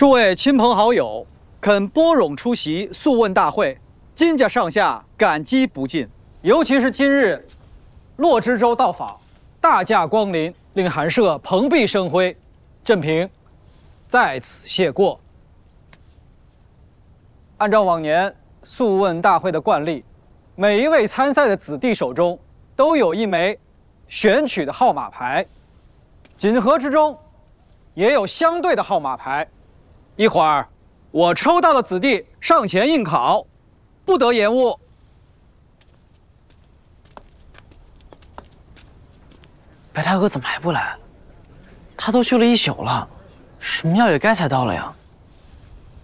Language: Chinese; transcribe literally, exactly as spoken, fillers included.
诸位亲朋好友，肯拨冗出席素问大会，金家上下感激不尽。尤其是今日，洛知州到访，大驾光临，令寒舍蓬荜生辉，朕平在此谢过。按照往年素问大会的惯例，每一位参赛的子弟手中都有一枚选取的号码牌，锦盒之中也有相对的号码牌。一会儿我抽到的子弟上前应考，不得延误。 白大哥怎么还不来？他都去了一宿了，什么药也该才到了呀。